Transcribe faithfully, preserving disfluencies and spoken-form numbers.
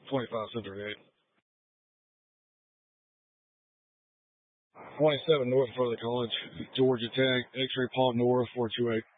twenty-five, seven thirty-eight. twenty-seven north for the college. Georgia Tech, X-ray Paul North, four two eight.